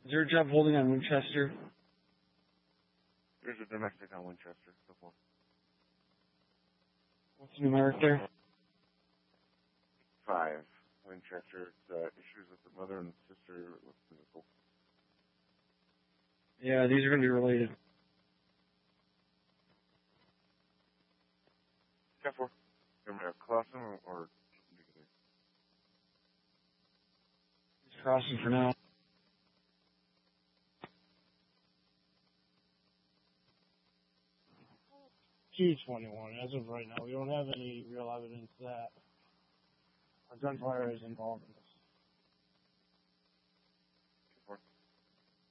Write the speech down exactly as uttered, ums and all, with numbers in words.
Is there a job holding on Winchester? There's a domestic on Winchester. So far. What's the numeric there? Five. Winchester. It's, uh, issues with the mother and the sister with physical. Yeah, these are going to be related. ten four. You want me to cross them or, or He's crossing for now. two twenty-one, as of right now. We don't have any real evidence that a gunfire is involved in this.